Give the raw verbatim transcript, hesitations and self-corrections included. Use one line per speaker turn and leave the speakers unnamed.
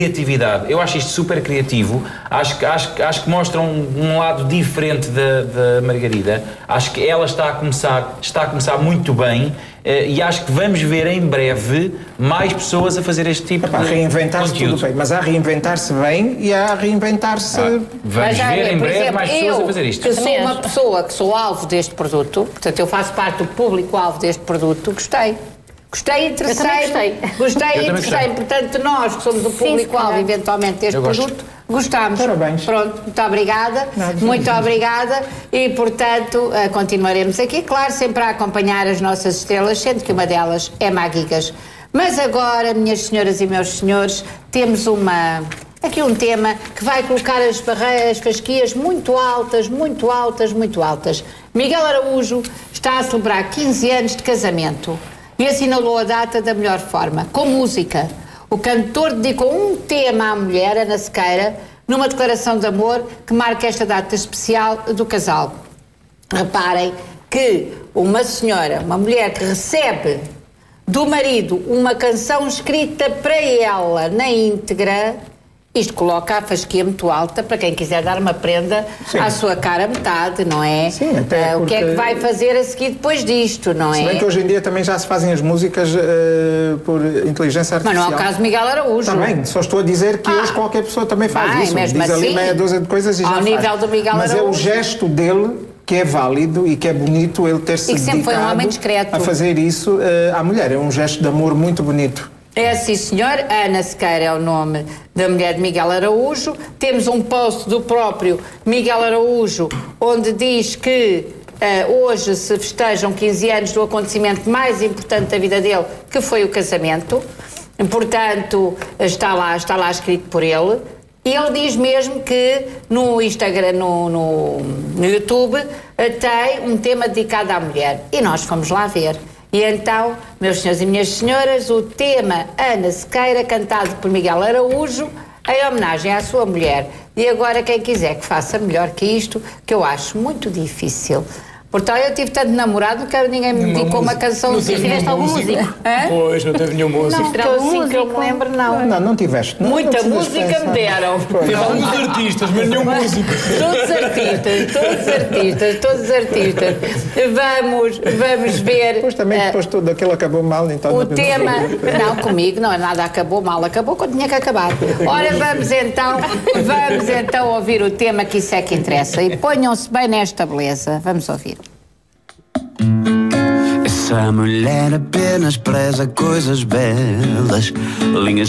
criatividade. Eu acho isto super criativo, acho que, acho, acho que mostra um, um lado diferente da, da Margarida, acho que ela está a começar, está a começar muito bem eh, e acho que vamos ver em breve mais pessoas a fazer este tipo
Epá,
de
reinventar-se tudo bem, mas há a reinventar-se bem e há a reinventar-se...
Ah, vamos ver
olha,
em breve
exemplo,
mais pessoas
eu,
a fazer isto.
Eu sou uma pessoa que sou alvo deste produto, portanto eu faço parte do público-alvo deste produto, gostei. Gostei e interessei.
gostei.
Gostei e
Eu
interessei. Portanto, nós que somos o público-alvo, eventualmente, deste
Eu gosto.
produto, gostámos.
Parabéns.
Pronto, muito obrigada.
Nada.
Muito obrigada. E, portanto, uh, continuaremos aqui, claro, sempre a acompanhar as nossas estrelas, sendo que uma delas é Maguigas. Mas agora, minhas senhoras e meus senhores, temos uma... aqui um tema que vai colocar as barreiras, as fasquias muito altas, muito altas, muito altas. Miguel Araújo está a celebrar quinze anos de casamento e assinalou a data da melhor forma, com música. O cantor dedicou um tema à mulher, Ana Sequeira, numa declaração de amor que marca esta data especial do casal. Reparem que uma senhora, uma mulher que recebe do marido uma canção escrita para ela na íntegra, isto coloca a fasquia muito alta para quem quiser dar uma prenda Sim. à sua cara metade, não é?
Sim, até
uh, O que é que vai fazer a seguir depois disto, não é?
Se bem que hoje em dia também já se fazem as músicas uh, por inteligência artificial.
Mas não é o caso de Miguel Araújo.
Também, só estou a dizer que
ah,
hoje qualquer pessoa também faz
bem,
isso.
Mesmo
Diz
assim,
ali meia dúzia de coisas e já
ao
faz.
nível do Miguel
Mas
Araújo.
é o gesto dele que é válido e que é bonito ele ter-se
E que sempre foi um homem discreto.
a fazer isso uh, à mulher. É um gesto de amor muito bonito.
É sim, senhor. Ana Sequeira é o nome da mulher de Miguel Araújo. Temos um post do próprio Miguel Araújo, onde diz que uh, hoje se festejam quinze anos do acontecimento mais importante da vida dele, que foi o casamento. Portanto, está lá, está lá escrito por ele. E ele diz mesmo que no Instagram, no, no, no YouTube, uh, tem um tema dedicado à mulher. E nós fomos lá ver. E então, meus senhores e minhas senhoras, o tema Ana Sequeira, cantado por Miguel Araújo, em homenagem à sua mulher. E agora, quem quiser que faça melhor que isto, que eu acho muito difícil. Portanto, eu tive tanto namorado, não quero ninguém me dedicou uma canção.
Não tiveste algum músico?
Hã?
Pois, não teve nenhum músico.
Não, que eu, assim, que eu me lembro, não.
Não, não tiveste. Não,
Muita
não
música
pensar.
me deram.
Teve alguns artistas, mas nenhum músico.
Todos artistas, todos artistas, todos artistas. Vamos, vamos ver.
Depois também,
uh,
depois tudo aquilo acabou mal, então...
O
não
tema... Não, comigo não, nada acabou mal, acabou quando tinha que acabar. Ora, vamos então, vamos então ouvir o tema, que isso é que interessa. E ponham-se bem nesta beleza. Vamos ouvir.
Essa mulher apenas preza coisas belas, linhas